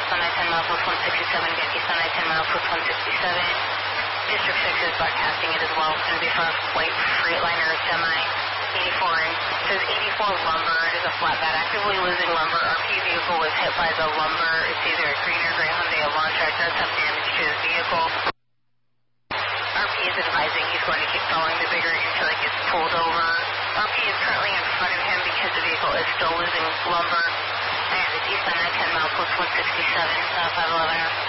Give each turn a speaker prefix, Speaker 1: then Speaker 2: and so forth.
Speaker 1: West on I-10 miles with 167, again, East on I-10 miles with 167. District 6 is broadcasting it as well. It's going to be for a white Freightliner semi, 84 inch. It says 84 lumber. It is a flatbed actively losing lumber. RP vehicle was hit by the lumber. It's either a green or gray Hyundai Elantra. It does have damage to his vehicle. RP is advising he's going to keep following the bigger until it gets pulled over. RP is currently in front of him because the vehicle is still losing lumber. And it's East on I-10 miles plus 167, 511.